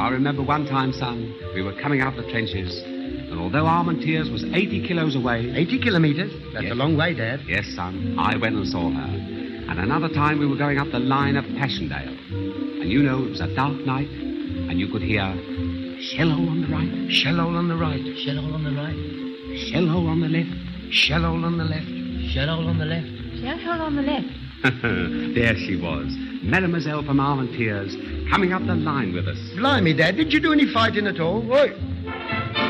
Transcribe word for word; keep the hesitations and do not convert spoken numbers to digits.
I remember one time, son, we were coming out the trenches, and although Armentières was eighty kilos away... eighty kilometres? That's yes, a long way, Dad. Yes, son. I went and saw her. And another time we were going up the line of Passchendaele. And you know, it was a dark night, and you could hear shell hole on the right, Shell hole on the right. Shell hole on the right. shell hole on the left. Shell hole on the left. Shell hole on the left. Shell hole on the left. There she was, Mademoiselle from Armentières, coming up the line with us. Blimey, Dad, did you do any fighting at all? Oi,